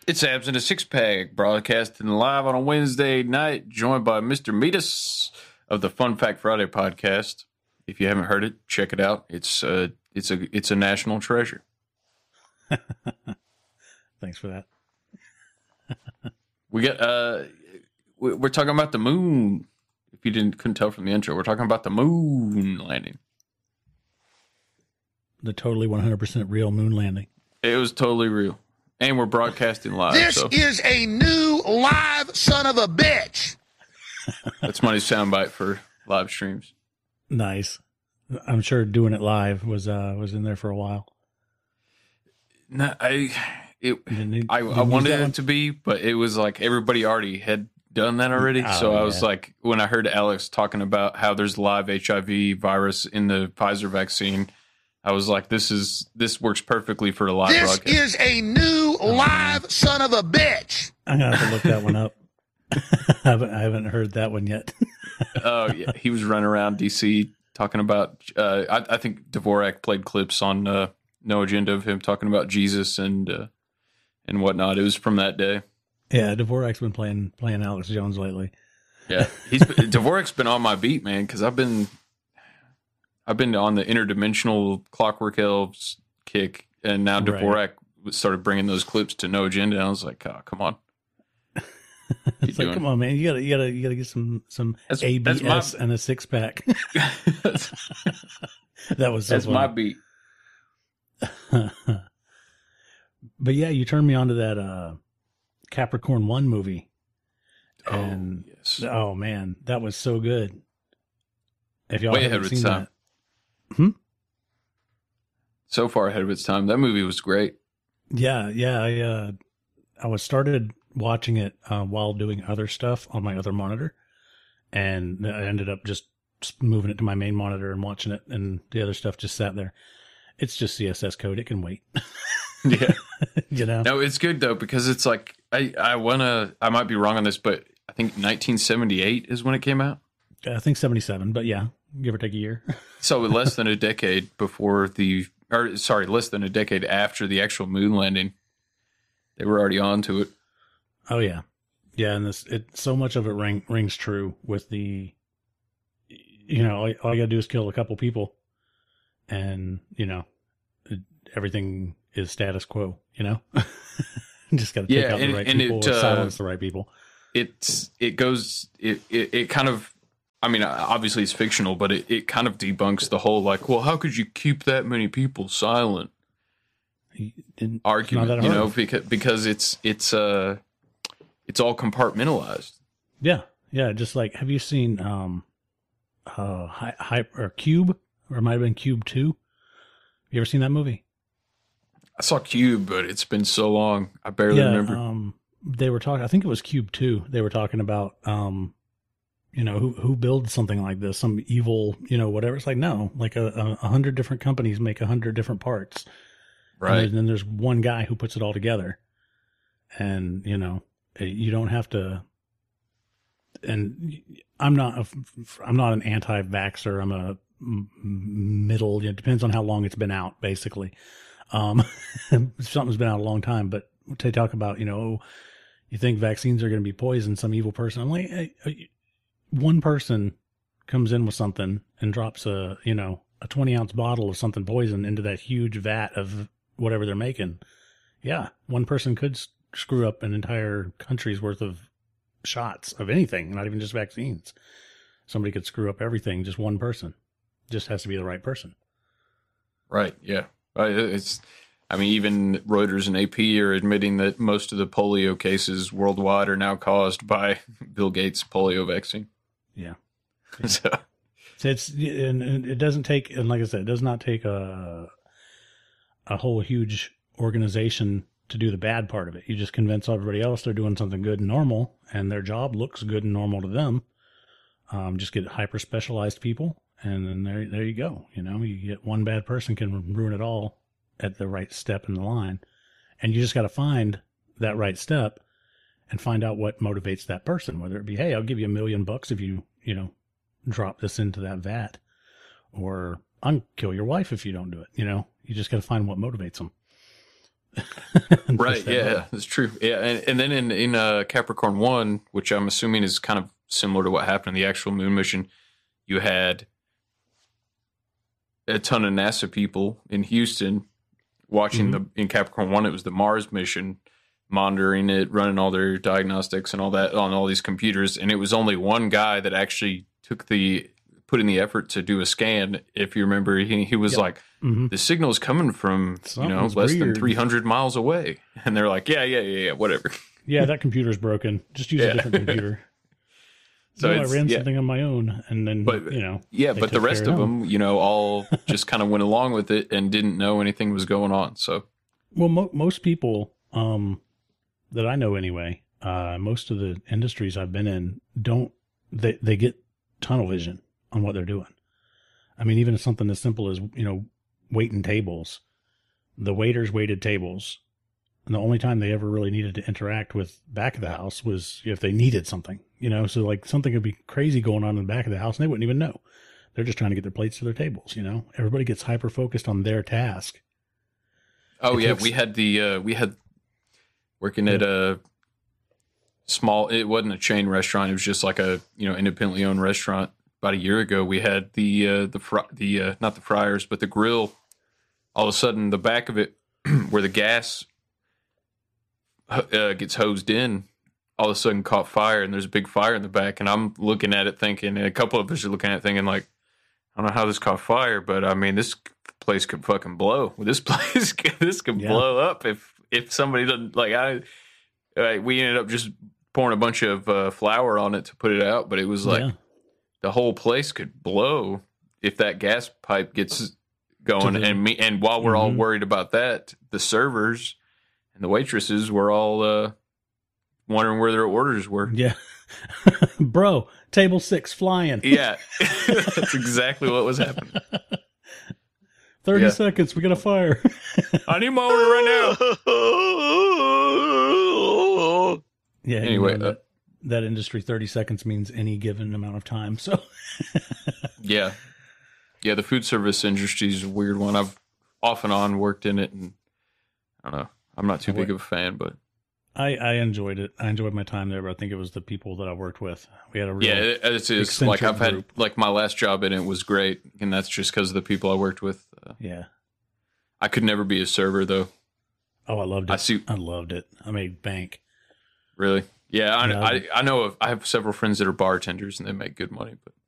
It's Abs in a Six Pack, broadcasting live on a Wednesday night, joined by Mr. Meatus of the Fun Fact Friday podcast. If you haven't heard it, check it out. It's a national treasure. Thanks for that. We got we're talking about the moon. If you couldn't tell from the intro, we're talking about the moon landing. The totally 100% real moon landing. It was totally real. And we're broadcasting live. This is a new live son of a bitch. That's my soundbite for live streams. Nice. I'm sure doing it live was in there for a while. No, I wanted it to be, but it was like everybody already had done that already. So I was like, when I heard Alex talking about how there's live HIV virus in the Pfizer vaccine, I was like, this works perfectly for a live broadcast. This is a new live son of a bitch. I'm going to have to look that one up. I haven't heard that one yet. Oh, yeah. He was running around D.C. talking about, I think Dvorak played clips on No Agenda of him talking about Jesus and whatnot. It was from that day. Yeah, Dvorak's been playing Alex Jones lately. Yeah, Dvorak's been on my beat, man, because I've been on the interdimensional Clockwork Elves kick, and now Dvorak started bringing those clips to No Agenda. And I was like, oh, come on. It's like, come on, man, you gotta get some ABS and a six pack. That was so funny. My beat. But yeah, you turned me on to that Capricorn 1 movie. And yes. Oh man, that was so good. If y'all way ahead of its time. So far ahead of its time. That movie was great. Yeah. I was started watching it while doing other stuff on my other monitor, and I ended up just moving it to my main monitor and watching it, and the other stuff just sat there. It's just CSS code. It can wait. Yeah. You know? No, it's good though, because it's like, I might be wrong on this, but I think 1978 is when it came out. I think 77, but yeah, give or take a year. So less than a decade less than a decade after the actual moon landing, they were already on to it. Oh yeah. Yeah. And so much of it rings true with the, all you gotta do is kill a couple people and, everything is status quo, just gotta take out the right people or silence the right people. It kind of, I mean, obviously it's fictional, but it kind of debunks the whole, like, well, how could you keep that many people silent argument, because it's all compartmentalized. Yeah. Yeah. Just like, have you seen, Cube, or it might've been Cube 2? You ever seen that movie? I saw Cube, but it's been so long. I barely remember. They were talking, I think it was Cube 2. They were talking about, who builds something like this, some evil, whatever. It's like, no, like 100 different companies make 100 different parts. Right. And then there's one guy who puts it all together, and, you don't have to, and I'm not an anti-vaxxer. I'm a middle, it depends on how long it's been out, basically. Something's been out a long time, but to talk about, you think vaccines are going to be poison, some evil person. I'm like, hey, one person comes in with something and drops a 20-ounce bottle of something poison into that huge vat of whatever they're making. Yeah. One person could screw up an entire country's worth of shots of anything, not even just vaccines. Somebody could screw up everything. Just one person. Just has to be the right person. Right. Yeah. Even Reuters and AP are admitting that most of the polio cases worldwide are now caused by Bill Gates' polio vaccine. Yeah. So and it doesn't take, and like I said, it does not take a whole huge organization to do the bad part of it. You just convince everybody else they're doing something good and normal, and their job looks good and normal to them. Just get hyper specialized people, and then there you go. You get one bad person can ruin it all at the right step in the line, and you just got to find that right step and find out what motivates that person. Whether it be, hey, I'll give you $1 million if you drop this into that vat, or I'll kill your wife if you don't do it. You just got to find what motivates them. Right. Yeah, that's true. Yeah. And then in Capricorn 1, which I'm assuming is kind of similar to what happened in the actual moon mission, you had a ton of NASA people in Houston watching in Capricorn 1, it was the Mars mission, monitoring it, running all their diagnostics and all that on all these computers. And it was only one guy that actually put in the effort to do a scan. If you remember, he was like, the signal's coming from, less than 300 miles away. And they're like, yeah, whatever. Yeah, that computer's broken. Just use a different computer. So I ran something on my own, and then, but the rest of them, all just kind of went along with it and didn't know anything was going on. So, well, most people that I know anyway, most of the industries I've been in they get tunnel vision on what they're doing. I mean, even something as simple as, waiting tables. The waiters waited tables. And the only time they ever really needed to interact with back of the house was if they needed something, so like something could be crazy going on in the back of the house and they wouldn't even know. They're just trying to get their plates to their tables. Everybody gets hyper focused on their task. Oh, we had working at a small, it wasn't a chain restaurant. It was just like a, independently owned restaurant. About a year ago, we had not the fryers, but the grill. All of a sudden, the back of it, where the gas gets hosed in, all of a sudden caught fire, and there's a big fire in the back. And I'm looking at it thinking, and a couple of us are looking at it thinking, like, I don't know how this caught fire, but I mean, this place could fucking blow. This could blow up if somebody doesn't we ended up just pouring a bunch of flour on it to put it out, but it was like the whole place could blow if that gas pipe gets going. And while we're all worried about that, the servers and the waitresses were all wondering where their orders were. Yeah. Bro, table 6 flying. Yeah. That's exactly what was happening. 30 seconds. We got a fire. I need my order right now. Yeah. Anyway, that industry, 30 seconds means any given amount of time. So, yeah. The food service industry is a weird one. I've off and on worked in it, and I don't know. I'm not too big of a fan, but I enjoyed it. I enjoyed my time there, but I think it was the people that I worked with. We had a real it's like I've had group. Like my last job in it was great, and that's just because of the people I worked with. I could never be a server though. Oh, I loved it. I loved it. I made bank. Really? Yeah, I know. I have several friends that are bartenders, and they make good money. But